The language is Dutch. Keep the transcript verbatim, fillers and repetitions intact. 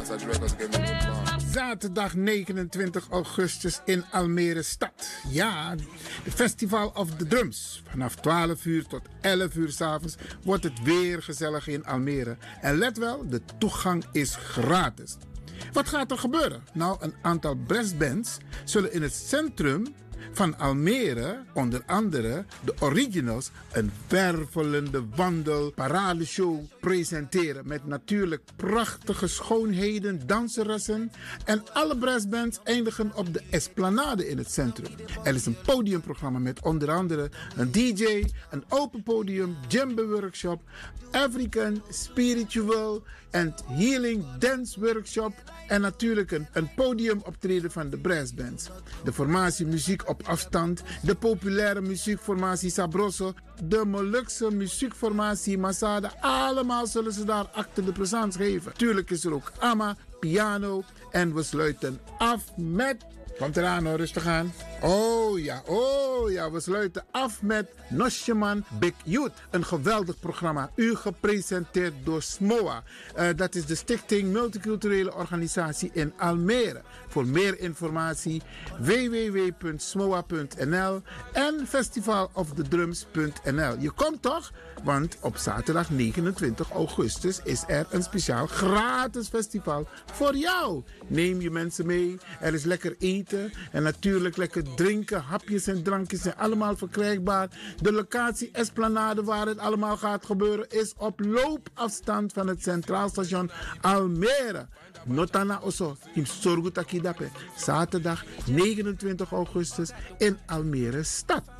Zaterdag negenentwintig augustus in Almere stad. Ja, de Festival of the Drums. Vanaf twaalf uur tot elf uur 's avonds wordt het weer gezellig in Almere. En let wel, de toegang is gratis. Wat gaat er gebeuren? Nou, een aantal brassbands zullen in het centrum van Almere, onder andere de Originals, een wervelende wandel paradeshow presenteren met natuurlijk prachtige schoonheden, danseressen, en alle brassbands eindigen op de Esplanade in het centrum. Er is een podiumprogramma met onder andere een D J, een open podium, djembe workshop, African Spiritual and Healing Dance Workshop en natuurlijk een, een podiumoptreden van de brassbands. De formatie muziek op afstand, de populaire muziekformatie Sabroso, de Molukse muziekformatie Masada, allemaal zullen ze daar acte de présence geven. Tuurlijk is er ook Amma, piano en we sluiten af met... Komt eraan hoor, rustig aan. Oh ja, oh ja, we sluiten af met Nosjeman Big Youth. Een geweldig programma, u gepresenteerd door S M O A. Uh, dat is de Stichting Multiculturele Organisatie in Almere. Voor meer informatie w w w punt smoa punt n l en festival of the drums punt n l. Je komt toch? Want op zaterdag negenentwintig augustus is er een speciaal gratis festival voor jou. Neem je mensen mee, er is lekker eten en natuurlijk lekker drinken, hapjes en drankjes zijn allemaal verkrijgbaar. De locatie Esplanade waar het allemaal gaat gebeuren is op loopafstand van het Centraal Station Almere. Notana Oso, in Sorgutakidape. Zaterdag negenentwintig augustus in Almere stad.